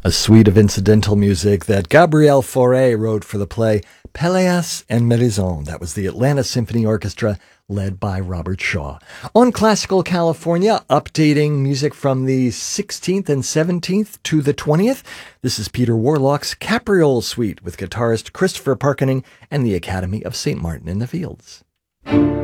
A suite of incidental music that Gabriel Fauré wrote for the play Pelléas and Mélisande. That was the Atlanta Symphony Orchestra led by Robert Shaw. On Classical California, updating music from the 16th and 17th to the 20th, this is Peter Warlock's Capriole Suite with guitarist Christopher Parkening and the Academy of St. Martin in the Fields.